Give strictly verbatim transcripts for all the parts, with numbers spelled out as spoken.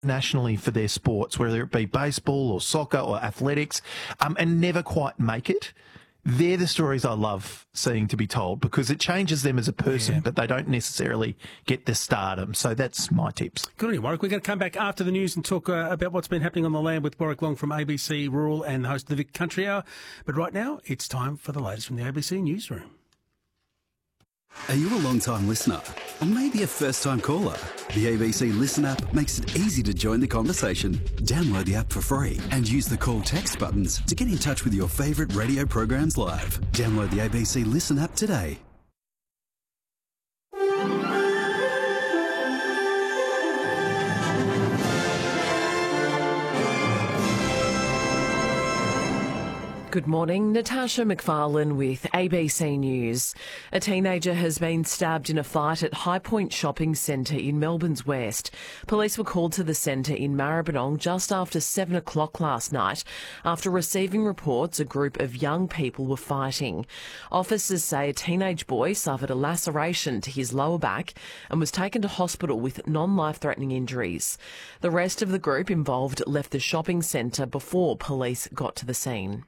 nationally for their sports, whether it be baseball or soccer or athletics, um, and never quite make it. They're the stories I love seeing to be told because it changes them as a person, Yeah. but they don't necessarily get the stardom. So that's my tips. Good on you, Warwick. We're going to come back after the news and talk uh, about what's been happening on the land with Warwick Long from A B C Rural and host of the Vic Country Hour. But right now, it's time for the latest from the A B C Newsroom. Are you a long-time listener? Or maybe a first-time caller? The A B C Listen app makes it easy to join the conversation. Download the app for free and use the call text buttons to get in touch with your favourite radio programs live. Download the A B C Listen app today. Good morning, Natasha McFarlane with A B C News. A teenager has been stabbed in a fight at High Point Shopping Centre in Melbourne's West. Police were called to the centre in Maribyrnong just after seven o'clock last night after receiving reports a group of young people were fighting. Officers say a teenage boy suffered a laceration to his lower back and was taken to hospital with non-life-threatening injuries. The rest of the group involved left the shopping centre before police got to the scene.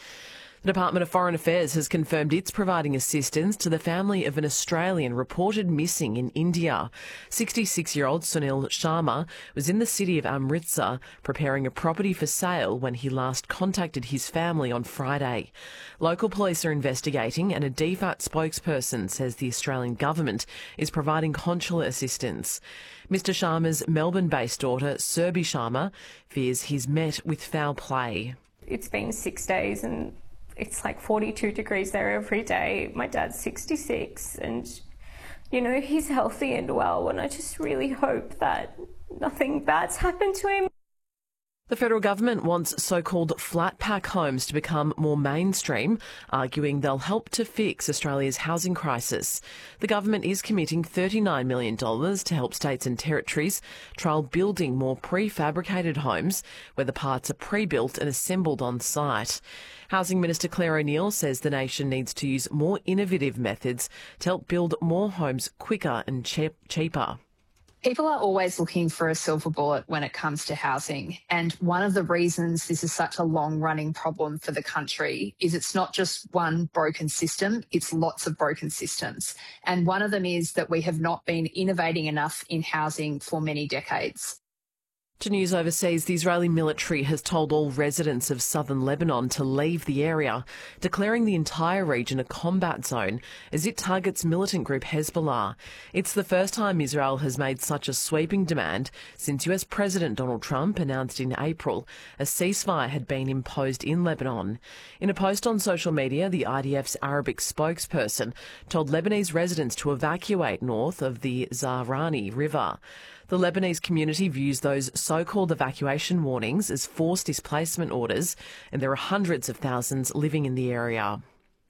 The Department of Foreign Affairs has confirmed it's providing assistance to the family of an Australian reported missing in India. sixty-six-year-old Sunil Sharma was in the city of Amritsar preparing a property for sale when he last contacted his family on Friday. Local police are investigating and a D F A T spokesperson says the Australian government is providing consular assistance. Mister Sharma's Melbourne-based daughter, Surbhi Sharma, fears he's met with foul play. It's been six days and it's like forty-two degrees there every day. My dad's sixty-six and, you know, he's healthy and well, and I just really hope that nothing bad's happened to him. The federal government wants so-called flat pack homes to become more mainstream, arguing they'll help to fix Australia's housing crisis. The government is committing thirty-nine million dollars to help states and territories trial building more prefabricated homes where the parts are pre-built and assembled on site. Housing Minister Claire O'Neil says the nation needs to use more innovative methods to help build more homes quicker and cheap, cheaper. People are always looking for a silver bullet when it comes to housing. And one of the reasons this is such a long-running problem for the country is it's not just one broken system, it's lots of broken systems. And one of them is that we have not been innovating enough in housing for many decades. To news overseas, the Israeli military has told all residents of southern Lebanon to leave the area, declaring the entire region a combat zone as it targets militant group Hezbollah. It's the first time Israel has made such a sweeping demand since U S President Donald Trump announced in April a ceasefire had been imposed in Lebanon. In a post on social media, the I D F's Arabic spokesperson told Lebanese residents to evacuate north of the Zahrani River. The Lebanese community views those so-called evacuation warnings as forced displacement orders, and there are hundreds of thousands living in the area.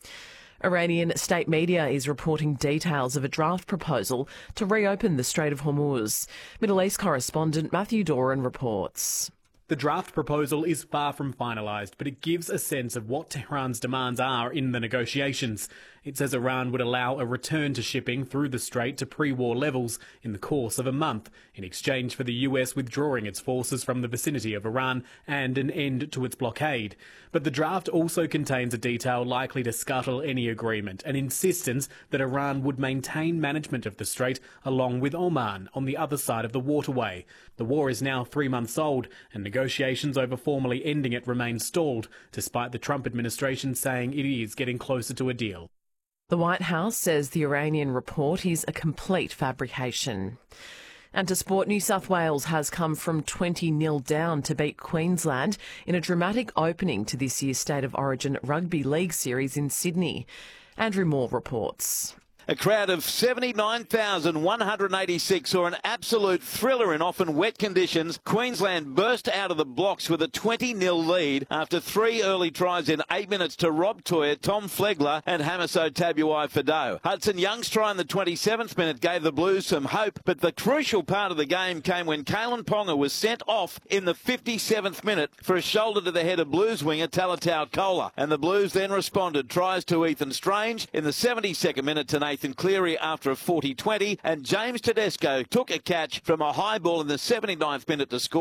Iranian state media is reporting details of a draft proposal to reopen the Strait of Hormuz. Middle East correspondent Matthew Doran reports. The draft proposal is far from finalised, but it gives a sense of what Tehran's demands are in the negotiations. It says Iran would allow a return to shipping through the strait to pre-war levels in the course of a month, in exchange for the U S withdrawing its forces from the vicinity of Iran and an end to its blockade. But the draft also contains a detail likely to scuttle any agreement, an insistence that Iran would maintain management of the strait along with Oman on the other side of the waterway. The war is now three months old, and negotiations over formally ending it remain stalled, despite the Trump administration saying it is getting closer to a deal. The White House says the Iranian report is a complete fabrication. And to sport, New South Wales has come from twenty nil down to beat Queensland in a dramatic opening to this year's State of Origin Rugby League series in Sydney. Andrew Moore reports. A crowd of seventy-nine thousand one hundred eighty-six saw an absolute thriller in often wet conditions. Queensland burst out of the blocks with a twenty nil lead after three early tries in eight minutes to Rob Toyer, Tom Flegler and Hamiso Tabuai-Fidow. Hudson Young's try in the twenty-seventh minute gave the Blues some hope, but the crucial part of the game came when Kalen Ponga was sent off in the fifty-seventh minute for a shoulder to the head of Blues winger Talatau Kola. And the Blues then responded. Tries to Ethan Strange in the seventy-second minute to Nathan Nathan Cleary after a forty twenty, and James Tedesco took a catch from a high ball in the seventy-ninth minute to score.